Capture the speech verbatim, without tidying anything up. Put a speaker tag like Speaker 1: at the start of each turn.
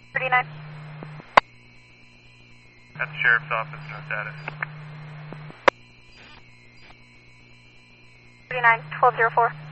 Speaker 1: thirty-nine.
Speaker 2: At the Sheriff's Office, no status.
Speaker 1: thirty-nine, twelve zero four.